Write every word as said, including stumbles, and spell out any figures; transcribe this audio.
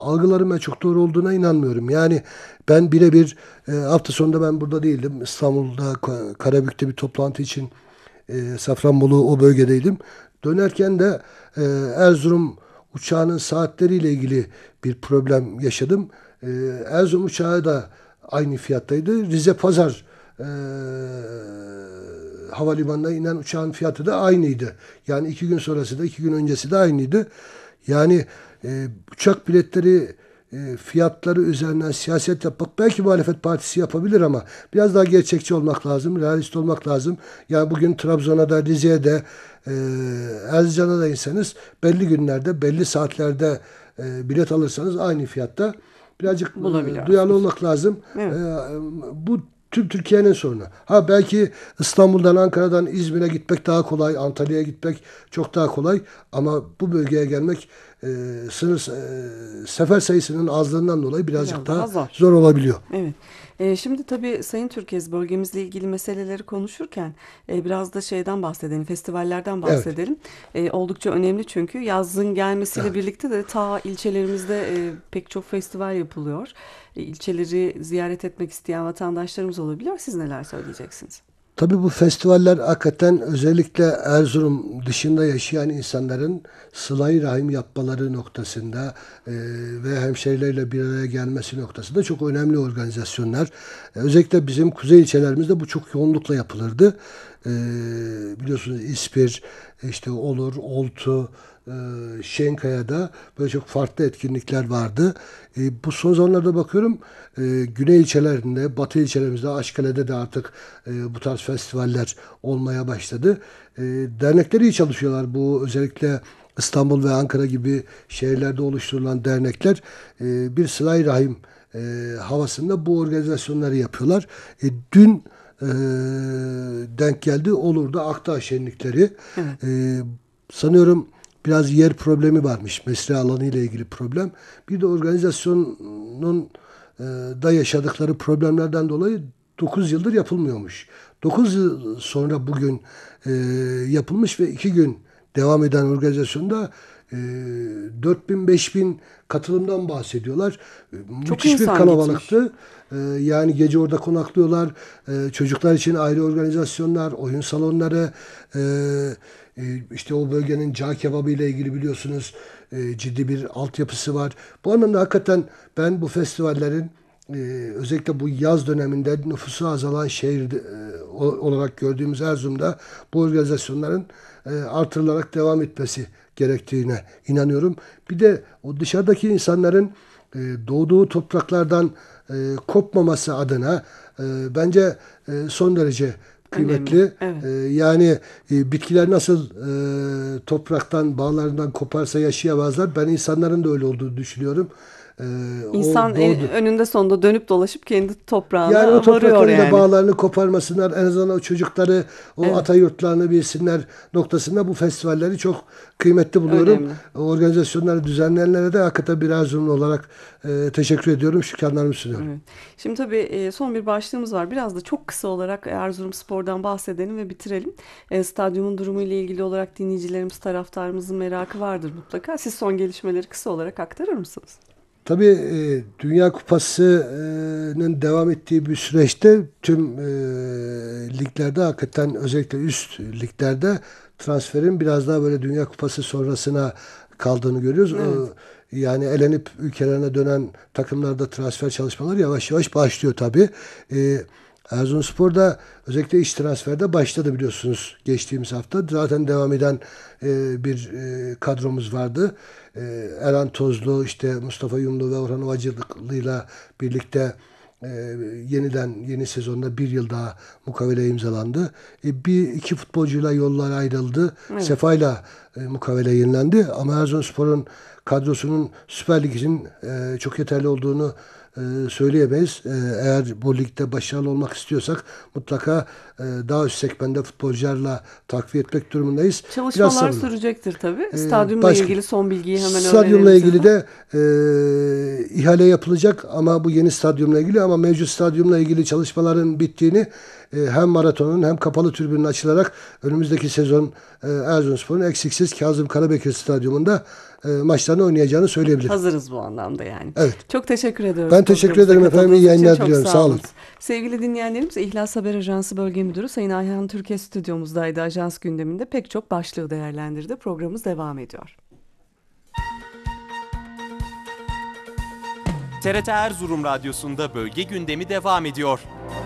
algıların ben çok doğru olduğuna inanmıyorum. Yani ben birebir e, hafta sonunda ben burada değildim. İstanbul'da Ka- Karabük'te bir toplantı için e, Safranbolu o bölgedeydim. Dönerken de e, Erzurum uçağının saatleriyle ilgili bir problem yaşadım. E, Erzurum uçağı da aynı fiyattaydı. Rize Pazar e, havalimanına inen uçağın fiyatı da aynıydı. Yani iki gün sonrası da iki gün öncesi de aynıydı. Yani e, uçak biletleri e, fiyatları üzerinden siyaset yapmak belki muhalefet partisi yapabilir ama biraz daha gerçekçi olmak lazım, realist olmak lazım. Yani bugün Trabzon'a da Rize'ye de e, Erzincan'a da inseniz belli günlerde, belli saatlerde e, bilet alırsanız aynı fiyatta birazcık e, duyarlı Bulabiliyorsunuz. olmak lazım. E, Evet. bu tüm Türkiye'nin sorunu. Ha belki İstanbul'dan, Ankara'dan İzmir'e gitmek daha kolay, Antalya'ya gitmek çok daha kolay ama bu bölgeye gelmek e, sınır e, sefer sayısının azlığından dolayı birazcık Biraz daha daha zor. zor olabiliyor. Evet. Ee, şimdi tabii Sayın Türkez, bölgemizle ilgili meseleleri konuşurken e, biraz da şeyden bahsedelim, festivallerden Evet. bahsedelim. E, oldukça önemli çünkü yazın gelmesiyle Evet. birlikte de ta ilçelerimizde e, pek çok festival yapılıyor. E, ilçeleri ziyaret etmek isteyen vatandaşlarımız olabiliyor. Siz neler söyleyeceksiniz? Tabii bu festivaller hakikaten özellikle Erzurum dışında yaşayan insanların sıla-i rahim yapmaları noktasında e, ve hemşehrileriyle bir araya gelmesi noktasında çok önemli organizasyonlar. E, özellikle bizim kuzey ilçelerimizde bu çok yoğunlukla yapılırdı. E, biliyorsunuz İspir, işte Olur, Oltu, e, Şenkaya'da böyle çok farklı etkinlikler vardı. E, bu son zamanlarda bakıyorum e, güney ilçelerinde, batı ilçelerimizde, Aşkale'de de artık e, bu tarz festivaller olmaya başladı. E, dernekler iyi çalışıyorlar. Bu özellikle İstanbul ve Ankara gibi şehirlerde oluşturulan dernekler e, bir sıla-i rahim e, havasında bu organizasyonları yapıyorlar. E, dün e, denk geldi. Olur'da Akdağ şenlikleri. Evet. E, sanıyorum biraz yer problemi varmış. Mesire alanı ile ilgili problem. Bir de organizasyonun e, da yaşadıkları problemlerden dolayı dokuz yıldır yapılmıyormuş. dokuz yıl sonra bugün e, yapılmış ve iki gün devam eden organizasyonda e, dört bin beş bin katılımdan bahsediyorlar. E, Çok müthiş bir insan gitmiş. kalabalıktı. E, yani gece orada konaklıyorlar. E, çocuklar için ayrı organizasyonlar, oyun salonları, e, e, işte o bölgenin cağ kebabı ile ilgili biliyorsunuz e, ciddi bir altyapısı var. Bu anlamda hakikaten ben bu festivallerin e, özellikle bu yaz döneminde nüfusu azalan şehir e, olarak gördüğümüz Erzurum'da bu organizasyonların e, artırılarak devam etmesi gerektiğine inanıyorum. Bir de o dışarıdaki insanların e, doğduğu topraklardan e, kopmaması adına e, bence e, son derece Önemli. kıymetli. Evet. E, yani e, bitkiler nasıl e, topraktan, bağlarından koparsa yaşayamazlar. Ben insanların da öyle olduğunu düşünüyorum. E, o İnsan en- doğdu. önünde sonunda dönüp dolaşıp kendi Yani o toprağına varıyor topraklarıyla yani. bağlarını koparmasınlar. En azından o çocukları, o Evet. ata yurtlarını bilsinler noktasında bu festivalleri çok kıymetli buluyorum. Önemli. O organizasyonları düzenleyenlere de hakikaten bir Erzurumlu olarak e, teşekkür ediyorum. Şükranlarımı sunuyorum. Evet. Şimdi tabii e, son bir başlığımız var. Biraz da çok kısa olarak Erzurumspor'dan bahsedelim ve bitirelim. E, Stadyumun durumu ile ilgili olarak dinleyicilerimiz, taraftarımızın merakı vardır mutlaka. Siz son gelişmeleri kısa olarak aktarır mısınız? Tabii e, Dünya Kupası'nın devam ettiği bir süreçte tüm e, liglerde hakikaten özellikle üst liglerde transferin biraz daha böyle Dünya Kupası sonrasına kaldığını görüyoruz. Evet. O, yani elenip ülkelerine dönen takımlarda transfer çalışmaları yavaş yavaş başlıyor tabii. E, Erzurumspor'da özellikle iç transferde başladı biliyorsunuz geçtiğimiz hafta. Zaten devam eden e, bir e, kadromuz vardı. E, Erhan Tozlu, işte Mustafa Yumlu ve Orhan Ovacılıklı'yla birlikte e, yeniden yeni sezonda bir yıl daha mukavele imzalandı. E, bir iki futbolcuyla yollar ayrıldı. Evet. Sefa'yla e, mukavele yenilendi. Ama Erzurumspor'un kadrosunun Süper Lig için e, çok yeterli olduğunu e, söyleyemeyiz. E, eğer bu ligde başarılı olmak istiyorsak mutlaka e, daha üst segmentte futbolcularla takviye etmek durumundayız. Biraz Çalışmalar sabırlı. sürecektir tabii. E, Stadyumla başka ilgili son bilgiyi hemen stadyumla öğrenelim ilgili sizden. de e, ihale yapılacak ama bu yeni stadyumla ilgili ama mevcut stadyumla ilgili çalışmaların bittiğini e, hem maratonun hem kapalı tribünün açılarak önümüzdeki sezon e, Erzurumspor'un eksiksiz Kazım Karabekir Stadyumunda e, maçlarını oynayacağını söyleyebilirim. Hazırız bu anlamda yani. Evet. Çok teşekkür ediyoruz. Ben teşekkür programımıza ederim efendim. İyi katıldığınız için. yayınlar Çok diliyorum. Sağ olun. Sevgili dinleyenlerimiz, İhlas Haber Ajansı Bölge Müdürü Sayın Ayhan Türkiye stüdyomuzdaydı. Ajans gündeminde pek çok başlığı değerlendirdi. Programımız devam ediyor. T R T Erzurum Radyosu'nda bölge gündemi devam ediyor.